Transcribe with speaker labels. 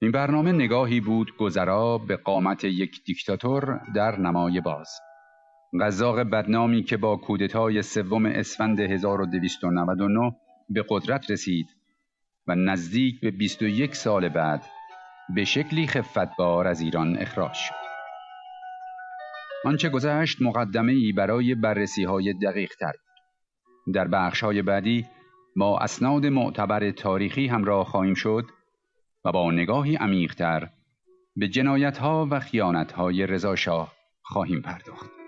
Speaker 1: این برنامه نگاهی بود گذرا به قامت یک دیکتاتور در نمای باز. قزاق بدنامی که با کودتای 3 اسفند 1299 به قدرت رسید و نزدیک به 21 سال بعد به شکلی خفتبار از ایران اخراج شد. آنچه گذشت مقدمه‌ای برای بررسی‌های دقیق‌تر بود. در بخش‌های بعدی با اسناد معتبر تاریخی همراه خواهیم شد و با نگاهی عمیق‌تر به جنایت‌ها و خیانت‌های رضا شاه خواهیم پرداخت.